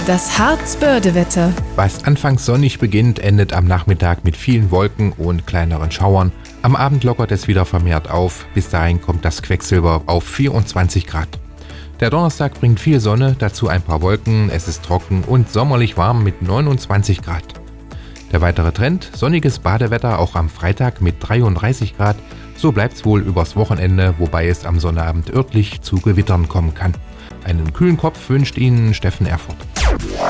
Das Harzbörde-Wetter. Was anfangs sonnig beginnt, endet am Nachmittag mit vielen Wolken und kleineren Schauern. Am Abend lockert es wieder vermehrt auf. Bis dahin kommt das Quecksilber auf 24 Grad. Der Donnerstag bringt viel Sonne, dazu ein paar Wolken, es ist trocken und sommerlich warm mit 29 Grad. Der weitere Trend, sonniges Badewetter auch am Freitag mit 33 Grad. So bleibt's wohl übers Wochenende, wobei es am Sonnabend örtlich zu Gewittern kommen kann. Einen kühlen Kopf wünscht Ihnen Steffen Erfurt.